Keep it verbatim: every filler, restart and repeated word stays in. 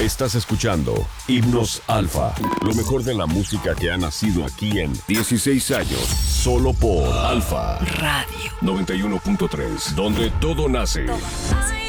Estás escuchando Himnos Alfa, lo mejor de la música que ha nacido aquí en dieciséis años, solo por Alfa Radio noventa y uno punto tres, donde todo nace. Ay,